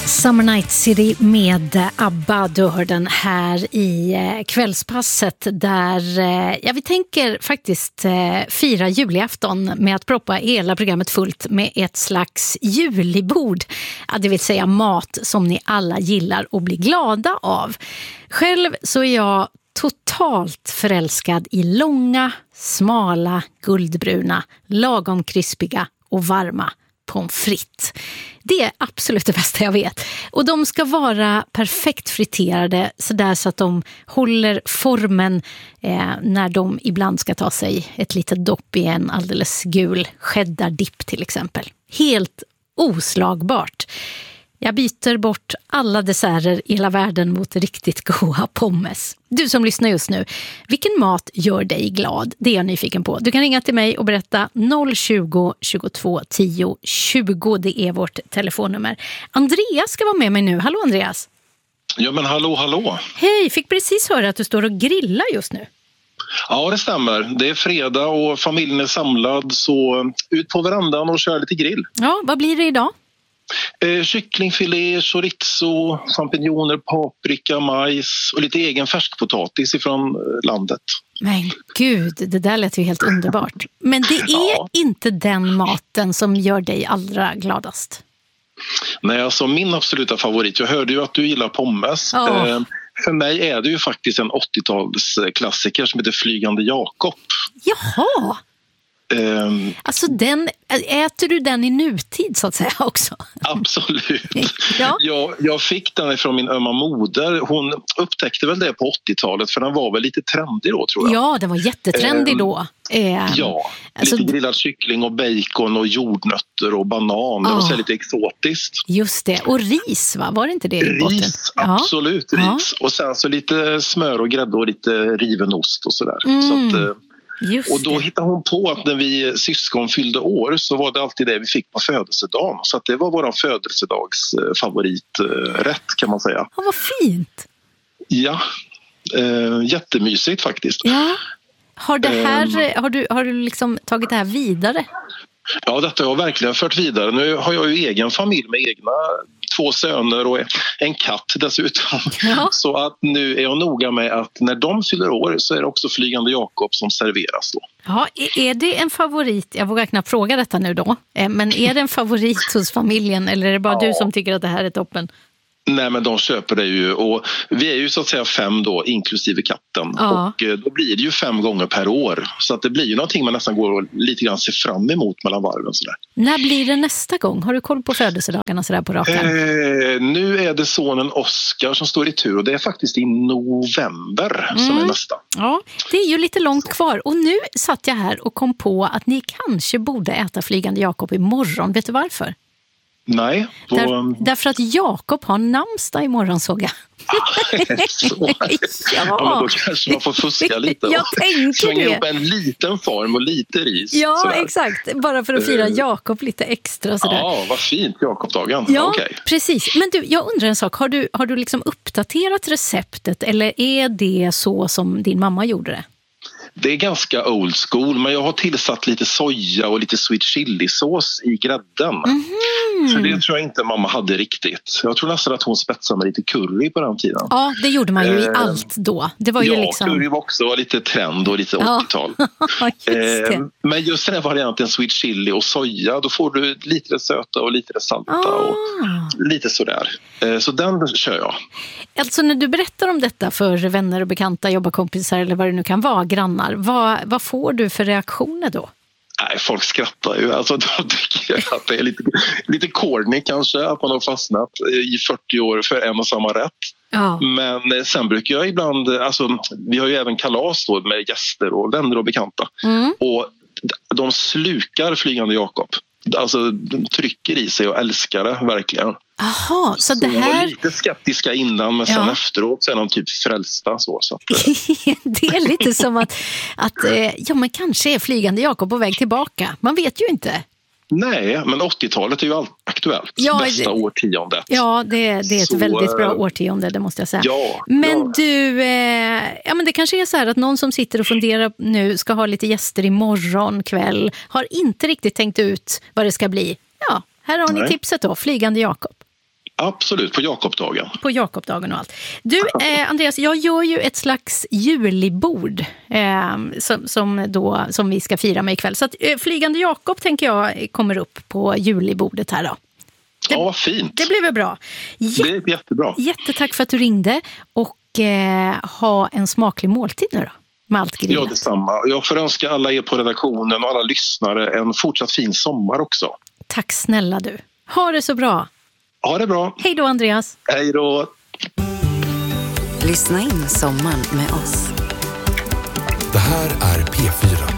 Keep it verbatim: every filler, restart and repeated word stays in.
Summer Night City med ABBA, du hör den här i kvällspasset där ja, vi tänker faktiskt fira julafton med att proppa hela programmet fullt med ett slags julibord. Ja, det vill säga mat som ni alla gillar och blir glada av. Själv så är jag totalt förälskad i långa, smala, guldbruna, lagom krispiga och varma pommes frites. Det är absolut det bästa jag vet. Och de ska vara perfekt friterade så där så att de håller formen eh, när de ibland ska ta sig ett litet dopp i en alldeles gul cheddar-dipp till exempel. Helt oslagbart. Jag byter bort alla desserter i hela världen mot riktigt goda pommes. Du som lyssnar just nu, vilken mat gör dig glad? Det är jag nyfiken på. Du kan ringa till mig och berätta noll tjugo, tjugotvå, tio, tjugo. Det är vårt telefonnummer. Andreas ska vara med mig nu. Hallå Andreas. Ja men hallå, hallå. Hej, fick precis höra att du står och grillar just nu. Ja, det stämmer. Det är fredag och familjen är samlad, så ut på verandan och kör lite grill. Ja, vad blir det idag? Eh, kycklingfilé, chorizo, champinjoner, paprika, majs och lite egen färskpotatis ifrån landet. Men gud, det där lät ju helt underbart. Men det är ja. inte den maten som gör dig allra gladast. Nej, alltså min absoluta favorit. Jag hörde ju att du gillar pommes. Ja. Eh, för mig är det ju faktiskt en åttiotalsklassiker som heter Flygande Jakob. Jaha! Um, alltså den, äter du den i nutid så att säga också? Absolut. ja. jag, jag fick den från min ömma moder. Hon upptäckte väl det på åttiotalet för den var väl lite trendig då tror jag. Ja, den var jättetrendig um, då. Um, ja, alltså, lite grillad kyckling och bacon och jordnötter och banan. Det oh, var så lite exotiskt. Just det, och ris va? Var det inte det i botten? Ris, absolut ja. ris. Och sen så lite smör och grädde och lite riven ost och sådär. Mm. Så att, Just och då det. hittade hon på att när vi syskon fyllde år så var det alltid det vi fick på födelsedagen. Så att det var vår födelsedagsfavoriträtt kan man säga. Ja, vad fint! Ja, äh, jättemysigt faktiskt. Ja. Har, det här, ähm, har, du, har du liksom tagit det här vidare? Ja, detta har jag verkligen fört vidare. Nu har jag ju egen familj med egna två söner och en katt dessutom. Ja. Så att nu är jag noga med att när de fyller år så är det också Flygande Jakob som serveras då. Ja, är det en favorit? Jag vågar knappt fråga detta nu då. Men är det en favorit hos familjen eller är det bara ja. du som tycker att det här är toppen? Nej, men de köper det ju och vi är ju så att säga fem då inklusive katten ja. och då blir det ju fem gånger per år så att det blir ju någonting man nästan går och lite grann ser fram emot mellan varven sådär. När blir det nästa gång? Har du koll på födelsedagarna sådär på raken? Eh, nu är det sonen Oscar som står i tur och det är faktiskt i november mm. som är nästa. Ja, det är ju lite långt kvar och nu satt jag här och kom på att ni kanske borde äta Flygande Jakob imorgon. Vet du varför? Nej. På... Där, därför att Jakob har namnsdag imorgon såg jag. Så. ja. ja, men då kanske man får fuska lite. Jag tänker slänga det. Ihop en liten form och lite ris. Ja, sådär. Exakt. Bara för att fira Jakob lite extra. Sådär. Ja, vad fint. Jakobdagen. Ja, okay. precis. Men du, jag undrar en sak. Har du, har du liksom uppdaterat receptet eller är det så som din mamma gjorde det? Det är ganska old school, men jag har tillsatt lite soja och lite sweet chili-sås i grädden. Mm-hmm. För det tror jag inte mamma hade riktigt. Jag tror nästan att hon spetsade med lite curry på den tiden. Ja, det gjorde man ju i eh, allt då. Det var ju ja, liksom... curry var också lite trend och lite ja. åttiotal. just det. Eh, men just den här varianten sweet chili och soja, då får du lite det söta och lite det salta ah. och lite sådär. Eh, så den kör jag. Alltså när du berättar om detta för vänner och bekanta, jobbarkompisar eller vad det nu kan vara, grannar, vad, vad får du för reaktioner då? Nej, folk skrattar ju. Alltså, de tycker att det är lite, lite corny kanske att man har fastnat i fyrtio år för en och samma rätt. Ja. Men sen brukar jag ibland, alltså, vi har ju även kalas då med gäster och vänner och bekanta. Mm. Och de slukar Flygande Jakob. Alltså de trycker i sig och älskar det verkligen. Aha, så, så det här... De var lite skeptiska innan men sen ja. efteråt så är de typ frälsta. Så, så att... Det är lite som att, att ja, men kanske är Flygande Jakob på väg tillbaka. Man vet ju inte. Nej, men åttiotalet är ju allt aktuellt. Ja, bästa det, årtiondet. Ja, det, det är ett så, väldigt bra årtionde, det måste jag säga. Ja, men ja. du, eh, ja, men det kanske är så här att någon som sitter och funderar nu ska ha lite gäster imorgon kväll. Har inte riktigt tänkt ut vad det ska bli. Ja, här har ni Nej. tipset då, Flygande Jakob. Absolut, på Jakobdagen. På Jakobdagen och allt. Du, eh, Andreas, jag gör ju ett slags julibord eh, som, som, då, som vi ska fira med ikväll. Så att, eh, Flygande Jakob tänker jag kommer upp på julibordet här då. Det, ja, vad fint. Det blir väl bra. Jätte, det är jättebra. Jättetack för att du ringde och eh, ha en smaklig måltid nu då. Med allt grillat. Ja, detsamma. Jag får önska alla er på redaktionen och alla lyssnare en fortsatt fin sommar också. Tack snälla du. Ha det så bra. Ha det bra. Hej då, Andreas. Hej då. Lyssna in sommaren med oss. Det här är P fyra.